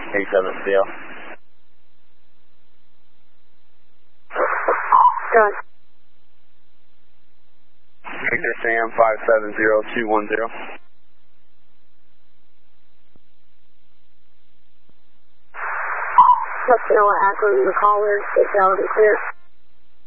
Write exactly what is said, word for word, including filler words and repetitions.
eight seven C L. Good. Victor Sam five seven zero two one zero. Let us know what acronym the caller is. It's out and clear.